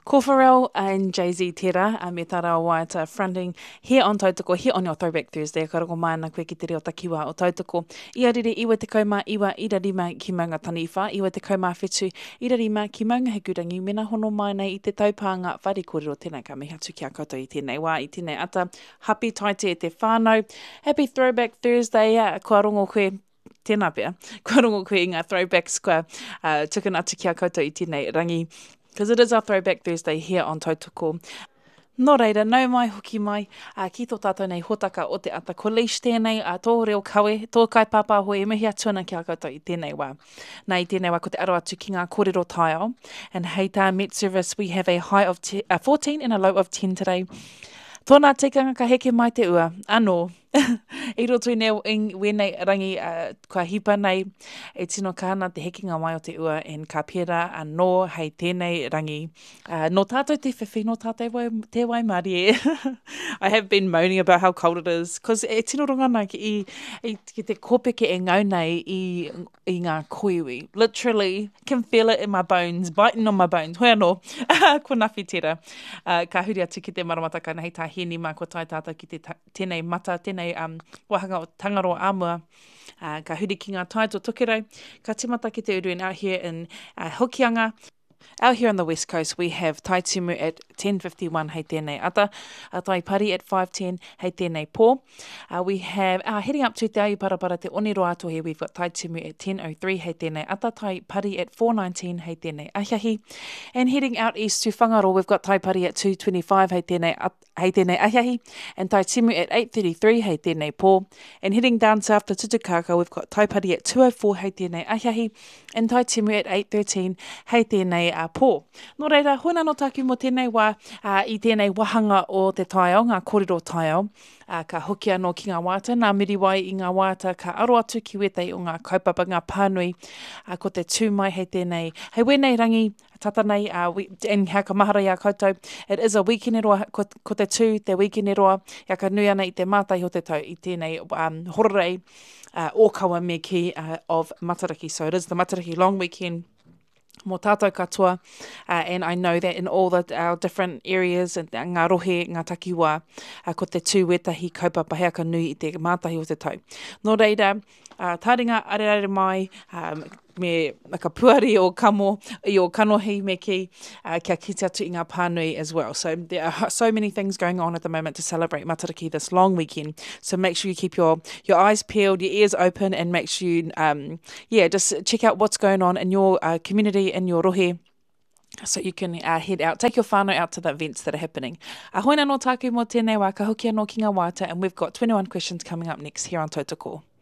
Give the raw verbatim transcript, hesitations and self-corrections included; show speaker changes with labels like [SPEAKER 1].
[SPEAKER 1] Ko Pharrell and Jay-Z tērā, a me tā rā waiata fronting here on Tautoko, here on your Throwback Thursday, ka rako mai ana koe ki te reo takiwa o Tautoko. Ia rere iwa te kaumā iwa ira rima ki maunga taniwha, iwa te kaumā whetū ira rima ki maunga hekurangi, mena hono mai nei i te taupanga whare kōrero tēnei ka mihi atu ki a koutou i tēnei wā, i tēnei ata, happy taite e te whānau, happy Throwback Thursday, uh, kua rongo koe, tēnā pia, kua rongo koe i ngā throwbacks kua uh, tukuna atu ki a koutou i tēnei rangi, because it is our Throwback Thursday here on Tautoko. Nō reira, nau mai, hoki mai, uh, ki tō tātou nei hotaka o te ata ko leish tēnei, uh, tō reo kawe, tō kai pāpā hoi, e mihi atuana ki a koutou i tēnei wā. Nei tēnei wā ko te aro atu ki ngā kōrero taiao, and hei tā Met Service, we have a high of t- uh, fourteen and a low of ten today. Tōnā tikanga ka heke mai te ua, anō. I roto i neo in wenei rangi uh, kua hipa nei, e tino kāna te hekinga mai o te ua, en ka pera anō hei tēnei rangi. Uh, no tātou te whiwhi, no tātou wai, te wai mari e. I have been moaning about how cold it is, because e tino ronga nei ki, i, i, ki te kōpeke e ngau nei i, i ngā koiwi. Literally, can feel it in my bones, biting on my bones. Hoi anō, ko nawhi tera. Uh, ka huri atu ki te maramata ka nei tā heni mā ko tai tātou ki te ta, tēnei mata, tēnei um, wahanga o tangaro āmua, uh, ka huri ki ngā taito tokerau, ka timata ki te uruin out here in uh, Hokianga. Out here on the West Coast, we have Tai Timu at ten fifty-one, hei tēnei ata, a Tai Pari at five ten, hei tēnei pō. Uh, we have, uh, heading up to Te Aiu Parapara, te Oniro ato here, we've got Tai Timu at ten oh three, hei tēnei ata, Tai Pari at four nineteen, hei tēnei ahiahi. And heading out east to Whangaro, we've got Tai Pari at two twenty-five, hei tēnei, hei tēnei ahiahi. And Tai Timu at eight thirty-three, hei tēnei pō. And heading down south to Tutukaka, we've got Tai Pari at two oh four, hei tēnei ahiahi. And Tai Timu at eight thirteen, hei tēnei uh, pō. Nō reira, hona no tāku mo tēnei wā uh, i tēnei wahanga o te taiao, ngā kōrero taiao, uh, ka hoki anō ki ngā wāta, nā miri wai i ngā wāta, ka aro atu ki wetei o ngā kaupapa, ngā pānui, uh, ko te tūmai hei tēnei, hei wenei rangi, tata nei, uh, we, and hea ka mahara i a koutou, it is a weekend roa, ko, ko te tū, te weekend roa, ia ka nui ana i te mātai o te tau, i tēnei um, hororei, uh, ōkawa me ki uh, of Matariki, so it is the Matariki long weekend, mō tātou katoa, uh, and I know that in all the, our different areas, and ngā rohe, ngā takiwā, uh, ko te tū wetahi kaupapa hea ka nui i te mātahi o te tau. Nō reira, uh, tāringa arerare mai, um, me ka puari o kamo, i o kanohi me ki, uh, kia kite atu i ngā pānui as well. So there are so many things going on at the moment to celebrate Matariki this long weekend. So make sure you keep your, your eyes peeled, your ears open, and make sure you, um, yeah, just check out what's going on in your uh, community, in your rohe, so you can uh, head out, take your whānau out to the events that are happening. A hoina no tāku mo tēnei wā, ka hoki anō ki ngā wāta, and we've got twenty-one questions coming up next here on Tautoko.